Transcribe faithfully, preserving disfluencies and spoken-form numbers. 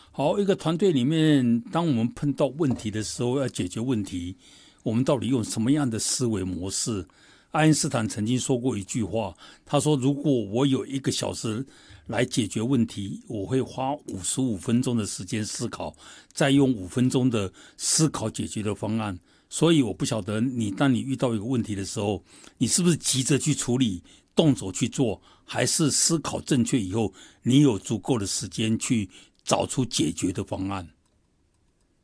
好，一个团队里面，当我们碰到问题的时候，要解决问题，我们到底用什么样的思维模式？爱因斯坦曾经说过一句话，他说：“如果我有一个小时来解决问题，我会花五十五分钟的时间思考，再用五分钟的思考解决的方案。”所以我不晓得你，当你遇到一个问题的时候，你是不是急着去处理，动手去做，还是思考正确以后，你有足够的时间去找出解决的方案？